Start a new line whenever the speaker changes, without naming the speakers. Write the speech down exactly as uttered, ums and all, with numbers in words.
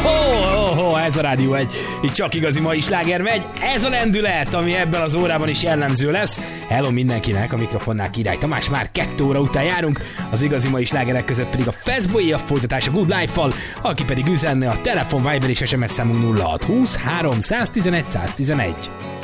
Oh, oh, ez a Rádió egy, itt csak igazi mai sláger megy. Ez a lendület, ami ebben az órában is jellemző lesz. Hello mindenkinek, a mikrofonnál Király Tamás, már kettő óra után járunk. Az igazi mai slágerek között pedig a Fastboy, a folytatás a Good Life-val, aki pedig üzenne a telefon, Viber és es em es számunk nulla hat húsz három száztizenegy száztizenegy.